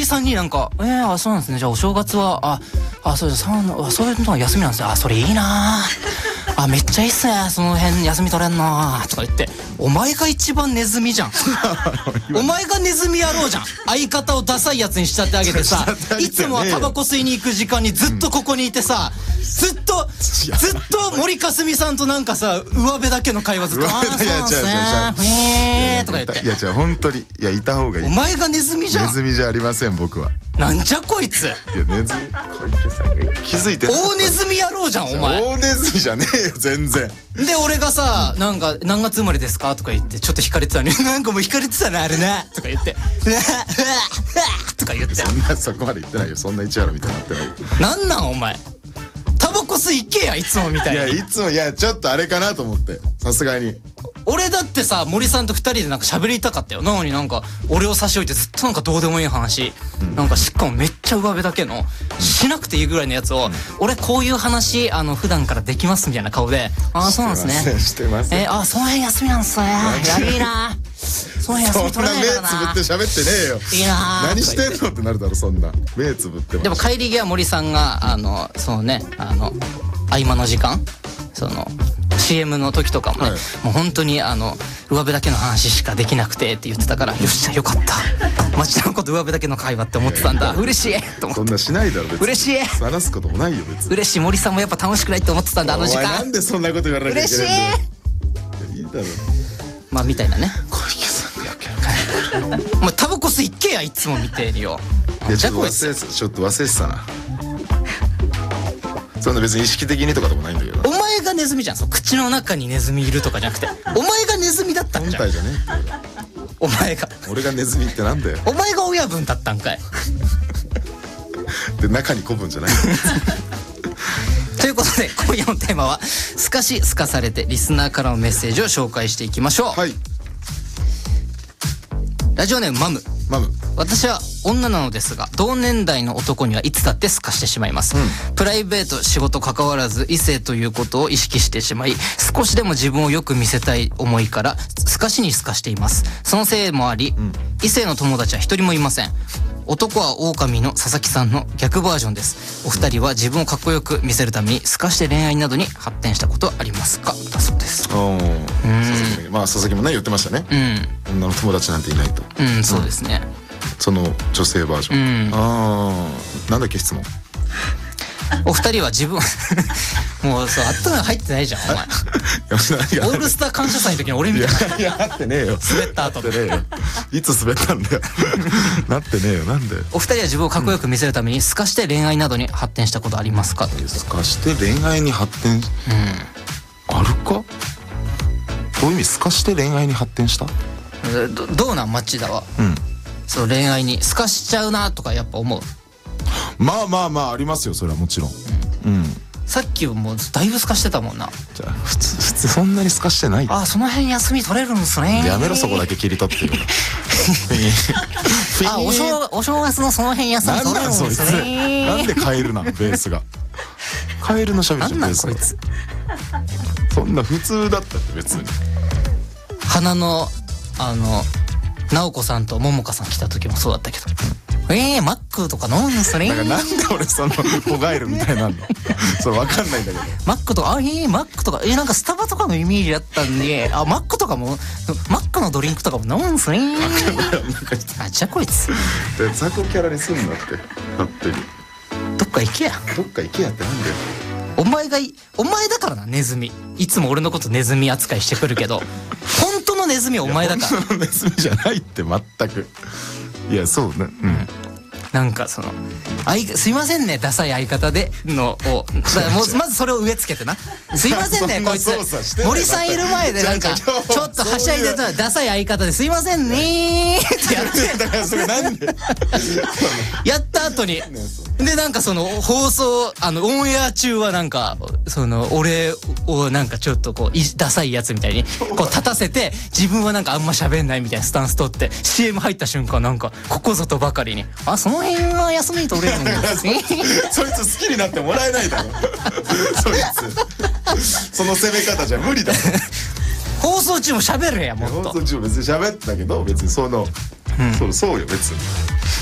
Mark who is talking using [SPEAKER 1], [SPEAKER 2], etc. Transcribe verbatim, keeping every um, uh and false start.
[SPEAKER 1] 森さんになんか「えー、あそうなんですね、じゃあお正月はああそうですあそういうのは休みなんですよ、あそれいいなあめっちゃいいっすねその辺休み取れんな」とか言って、お前が一番ネズミじゃんお前がネズミ野郎じゃん。相方をダサいやつにしちゃってあげてさ、いつもはタバコ吸いに行く時間にずっとここにいてさ、ずっとずっと森かすみさんとなんかさ上辺だけの会話ずっと「ああそうなんすねへえ」とか言って、
[SPEAKER 2] いや違う本当にいやいた方がいい。
[SPEAKER 1] お前がネズミじゃん。
[SPEAKER 2] ネズミじゃありません僕は。
[SPEAKER 1] なんじゃこいつ。
[SPEAKER 2] いやネズミ小池さんが気づいて
[SPEAKER 1] 大ネズミ野郎じゃんお前。
[SPEAKER 2] 大ネズミじゃねえよ全然。
[SPEAKER 1] で俺がさなんか何月生まれですかとか言ってちょっと惹かれてたのになんかもう惹かれてたなあれなとか言ってとか言って、
[SPEAKER 2] そんなそこまで言ってないよ。そんな市原みたいになってない。
[SPEAKER 1] なんなんお前タバコ吸い行けやいつもみたい
[SPEAKER 2] い
[SPEAKER 1] な。
[SPEAKER 2] やいつもいやちょっとあれかなと思ってさすがに。
[SPEAKER 1] 俺だってさ森さんと二人でなんか喋りたかったよ。なのになんか俺を差し置いてずっとなんかどうでもいい話、うん、なんかしかもめっちゃ上辺だけの、うん、しなくていいぐらいのやつを、うん、俺こういう話あの普段からできますみたいな顔で「ああそうなんですね
[SPEAKER 2] してます
[SPEAKER 1] えー、あその辺休みなんすねやいいなその辺休み取れないからな」
[SPEAKER 2] そんな目つぶって喋ってねえよ
[SPEAKER 1] いいな
[SPEAKER 2] 何してんのってなるだろそんな目つぶって。
[SPEAKER 1] でも帰り際森さんがあのそうねあの合間の時間その シーエム の時とかもね、はい、もう本当にあの上辺だけの話しかできなくてって言ってたから、よっしゃよかった町田のこと上辺だけの会話って思ってたんだ、嬉しいと思って。
[SPEAKER 2] そんなしないだろ別に。
[SPEAKER 1] 嬉しい
[SPEAKER 2] 話すこともないよ別に。
[SPEAKER 1] 嬉しい。森さんもやっぱ楽しくないって思ってたんだあの時間。
[SPEAKER 2] お前なんでそんなこと言われなきゃいけないんだよ。いいだろ
[SPEAKER 1] まあみたいなね。
[SPEAKER 2] 小池さんがやけん
[SPEAKER 1] お前タバコ吸いっけやいつも見てるよ。
[SPEAKER 2] いやちょっと忘れてちょっと忘れてたな。そんな別に意識的にとかでもないんだけど。
[SPEAKER 1] お前がネズミじゃん。そう口の中にネズミいるとかじゃなくてお前がネズミだったんじゃん。
[SPEAKER 2] 本体じゃねえ
[SPEAKER 1] お前が
[SPEAKER 2] 俺がネズミってなんだよ。
[SPEAKER 1] お前が親分だったんかい
[SPEAKER 2] で中に古文じゃない
[SPEAKER 1] ということで今夜のテーマはすかしすかされてリスナーからのメッセージを紹介していきましょう。
[SPEAKER 2] はい。
[SPEAKER 1] ラジオネームマム。
[SPEAKER 2] マム。
[SPEAKER 1] 私は女なのですが同年代の男にはいつだってすかしてしまいます、うん、プライベート仕事関わらず異性ということを意識してしまい少しでも自分をよく見せたい思いからすかしにすかしています。そのせいもあり、うん、異性の友達は一人もいません。男は狼の佐々木さんの逆バージョンです。お二人は自分をかっこよく見せるためにすかして恋愛などに発展したことはありますかだそうです。
[SPEAKER 2] おー、まあ佐々木もね言ってましたね、うん、女の友達なんていないと。
[SPEAKER 1] うん、そうですね、
[SPEAKER 2] その女性バージョン、うん、ああなんだっけ質問。
[SPEAKER 1] お二人は自分もうそう後が入ってないじゃんお前オールスター感謝祭の時に俺みたいな。
[SPEAKER 2] いやなってねえよ
[SPEAKER 1] 滑った後で
[SPEAKER 2] ねえよいつ滑ったんだよなってねえよなんで。
[SPEAKER 1] お二人は自分をかっこよく見せるためにすかして恋愛などに発展したことありますか。
[SPEAKER 2] すかして恋愛に発展、うん、あるか。どういう意味すかして恋愛に発展した。
[SPEAKER 1] ど, どうなん町田は、うん、そう恋愛にすかしちゃうなとかやっぱ思う。
[SPEAKER 2] まあまあまあありますよそれはもちろん、うん、うん、
[SPEAKER 1] さっきもうだいぶすかしてたもんな。
[SPEAKER 2] じゃあ普通普通そんなにすかしてない。
[SPEAKER 1] あその辺休み取れるんすね。
[SPEAKER 2] やめろそこだけ切り取ってる
[SPEAKER 1] あお正お正月のその辺休み取れるんすね。
[SPEAKER 2] なんでカエルなのベースがカエルのしゃべりじゃんベースが。そんな普通だったって別に。
[SPEAKER 1] 花のあの直子さんと桃香さん来た時もそうだったけど、えー、マックとか飲むんすね。
[SPEAKER 2] だからなんで俺その子ガエルみたいなのそれ分かんないんだけど。
[SPEAKER 1] マックとかあえー、マックとかえー、なんかスタバとかのイメージだったんであマックとかもマックのドリンクとかも飲むんすね。あじゃあこいつ
[SPEAKER 2] 雑魚キャラにすんなって勝手に。
[SPEAKER 1] どっか行けや
[SPEAKER 2] どっか行けやってなんだよ。
[SPEAKER 1] お前がいお前だからなネズミ。いつも俺のことネズミ扱いしてくるけど本当のネズミはお前だから。
[SPEAKER 2] 本当のネズミじゃないって全く。いやそうね、うん、
[SPEAKER 1] なんかそのあいすいませんねダサい相方でのをもうまずそれを植え付けてなすいませんねこいつ森さんいる前でなんかちょっとはしゃいでたダサい相方ですいませんねってやって
[SPEAKER 2] だからそれなんで
[SPEAKER 1] やった後にでなんかその放送あのオンエア中はなんかその俺をなんかちょっとこういダサいやつみたいにこう立たせて自分はなんかあんま喋んないみたいなスタンス取って シーエム 入った瞬間なんかここぞとばかりにあその辺は休み取れるんですね
[SPEAKER 2] そいつ好きになってもらえないだろそいつその攻め方じゃ無理だろ
[SPEAKER 1] 放送中も喋れやもっと。
[SPEAKER 2] 放送中も別に喋ったけど別にその、うん、そうそうよ別に